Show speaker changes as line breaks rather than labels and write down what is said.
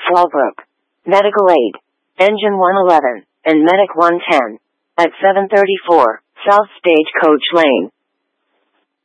Fallbrook. Medical Aid. Engine 111, and Medic 110. At 734, South Stagecoach Lane.